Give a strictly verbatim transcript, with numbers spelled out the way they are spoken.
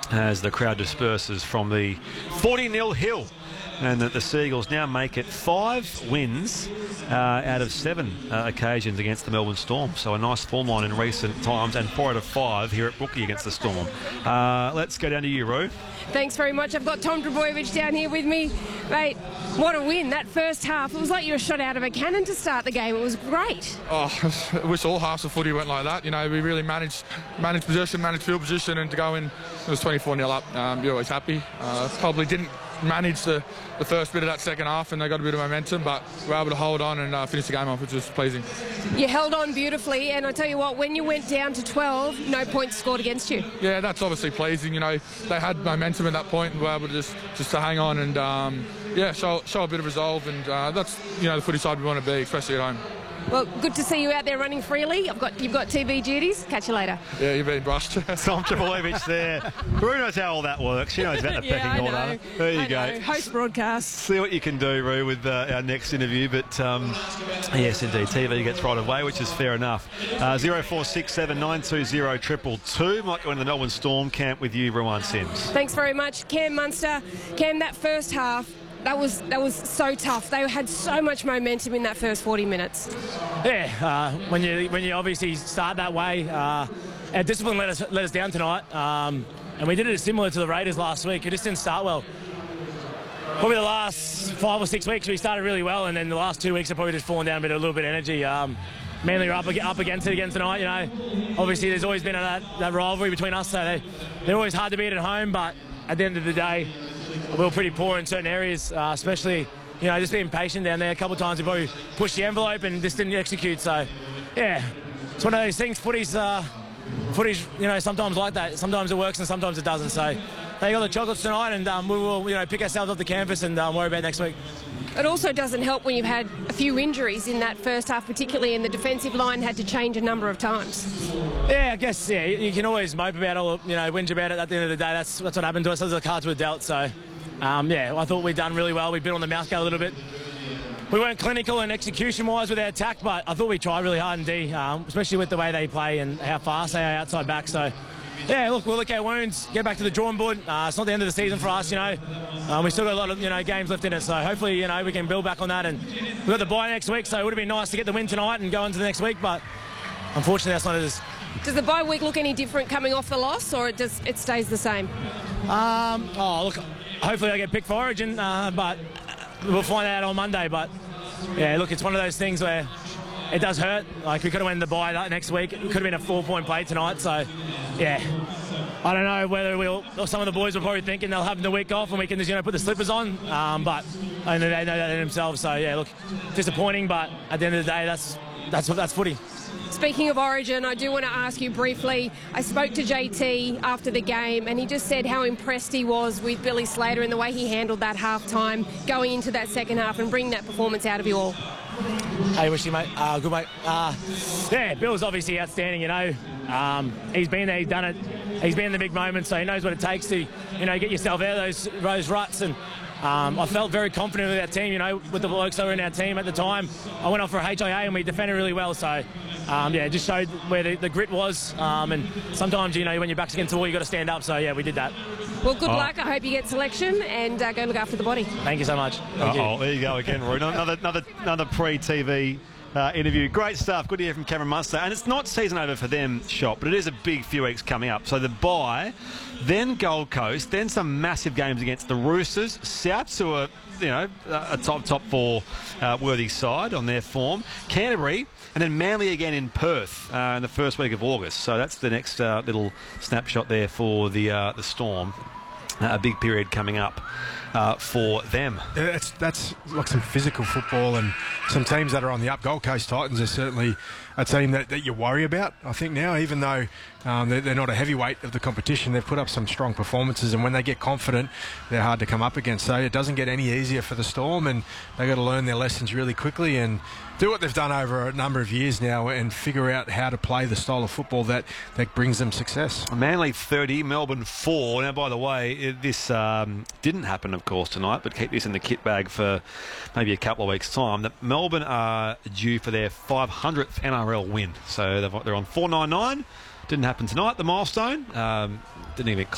as the crowd disperses from the forty nil hill. And that the Seagulls now make it five wins uh, out of seven uh, occasions against the Melbourne Storm. So a nice form line in recent times, and four out of five here at Brookie against the Storm. Uh, let's go down to you, Roo. Thanks very much. I've got Tom Trbojevic down here with me. Mate, what a win. That first half, it was like you were shot out of a cannon to start the game. It was great. Oh, I wish all halves of footy went like that. You know, we really managed managed possession, managed field position, and to go in, it was twenty-four nil up. Um, you're always happy. Uh, probably didn't manage the, the first bit of that second half, and they got a bit of momentum, but we were able to hold on and uh, finish the game off, which was pleasing. You held on beautifully, and I tell you what, when you went down to twelve, no points scored against you. Yeah, that's obviously pleasing. You know, they had momentum at that point and were able to just, just to hang on and, um, yeah, show, show a bit of resolve, and uh, that's, you know, the footy side we want to be, especially at home. Well, good to see you out there running freely. I've got You've got T V duties. Catch you later. Yeah, you've been brushed. Tom Trbojevic there. Roo knows how all that works. She knows about the yeah, pecking I order. know. There you I go. know. Host broadcast. See what you can do, Roo, with uh, our next interview. But um, yes, indeed, T V gets right away, which is fair enough. Uh, zero four six seven nine two zero triple two. Might go into the Melbourne Storm camp with you, Ruan Sims. Thanks very much, Cam Munster. Cam, that first half, That was that was so tough. They had so much momentum in that first forty minutes. Yeah, uh, when you when you obviously start that way, uh, our discipline let us let us down tonight, um, and we did it similar to the Raiders last week. It just didn't start well. Probably the last five or six weeks we started really well, and then the last two weeks have probably just fallen down a bit, a little bit of energy. Um, Manly are up, up against it again tonight. You know, obviously there's always been a, that, that rivalry between us, so they they're always hard to beat at home. But at the end of the day, we were pretty poor in certain areas, uh, especially, you know, just being patient down there. A couple of times we probably pushed the envelope and just didn't execute. So, yeah, it's one of those things. Footy's, uh, footy's, you know, sometimes like that. Sometimes it works and sometimes it doesn't. So, they got the chocolates tonight, and um, we will, you know, pick ourselves off the canvas and um, worry about next week. It also doesn't help when you've had a few injuries in that first half, particularly, and the defensive line had to change a number of times. Yeah, I guess, yeah, you can always mope about it, you know, whinge about it. At the end of the day, that's, that's what happened to us. Those are the cards we're dealt, so... Um, yeah, I thought we'd done really well. We bit on the mouth guard a little bit. We weren't clinical and execution-wise with our attack, but I thought we tried really hard indeed, um, especially with the way they play and how fast they are outside back. So, yeah, look, we'll look at our wounds, get back to the drawing board. Uh, it's not the end of the season for us, you know. Um, we've still got a lot of, you know, games left in it, so hopefully, you know, we can build back on that. And we've got the bye next week, so it would have been nice to get the win tonight and go into the next week, but unfortunately, that's not as... Does the bye week look any different coming off the loss, or it just it stays the same? Um, oh, look... Hopefully I get picked for Origin, uh, but we'll find out on Monday. But, yeah, look, it's one of those things where it does hurt. Like, we could have won the bye that next week. It could have been a four-point play tonight. So, yeah, I don't know whether we'll... Some of the boys were probably thinking they'll have the week off and we can just, you know, put the slippers on. Um, but I know they know that in themselves. So, yeah, look, disappointing. But at the end of the day, that's that's that's footy. Speaking of Origin, I do want to ask you briefly, I spoke to J T after the game and he just said how impressed he was with Billy Slater and the way he handled that half-time going into that second half and bringing that performance out of you all. Hey, wish you, mate. Uh, good, mate. Uh, yeah, Bill's obviously outstanding, you know. Um, he's been there, he's done it. He's been in the big moments, so he knows what it takes to, you know, get yourself out of those, those ruts. And um, I felt very confident with our team, you know, with the blokes that were in our team at the time. I went off for a H I A and we defended really well, so... Um, yeah, it just showed where the, the grit was, um, and sometimes, you know, when your back's against the wall, you've got to stand up, so yeah, we did that. Well, good oh. luck. I hope you get selection, and uh, go look after the body. Thank you so much. Thank Uh-oh, you. there you go again, Roy. Another, another, another pre-T V uh, interview. Great stuff. Good to hear from Cameron Munster. And it's not season over for them, Shop, but it is a big few weeks coming up. So the bye, then Gold Coast, then some massive games against the Roosters, Souths, who are, you know, a top, top four uh, worthy side on their form, Canterbury, and then Manly again in Perth uh, in the first week of August. So that's the next uh, little snapshot there for the uh, the Storm. Uh, a big period coming up uh, for them. Yeah, that's, that's like some physical football, and some teams that are on the up. Gold Coast Titans are certainly a team that, that you worry about, I think, now, even though um, they're, they're not a heavyweight of the competition. They've put up some strong performances, and when they get confident, they're hard to come up against. So it doesn't get any easier for the Storm, and they've got to learn their lessons really quickly and do what they've done over a number of years now and figure out how to play the style of football that, that brings them success. Manly thirty, Melbourne four. Now, by the way, it, this um, didn't happen, of course, tonight, but keep this in the kit bag for maybe a couple of weeks' time. That Melbourne are due for their five hundredth N R L win. So they're on four ninety-nine. Didn't happen tonight, the milestone. Um, didn't even